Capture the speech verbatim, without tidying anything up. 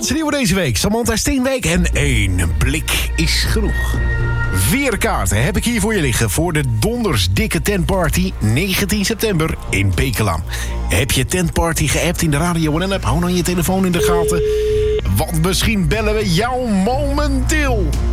Hollandse Nieuwe deze week. Samantha Steenwijk en één blik is genoeg. Vier kaarten heb ik hier voor je liggen voor de dondersdikke tentparty negentien september in Bekelam. Heb je tentparty geappt in de Radio en app? Hou dan je telefoon in de gaten. Want misschien bellen we jou momenteel.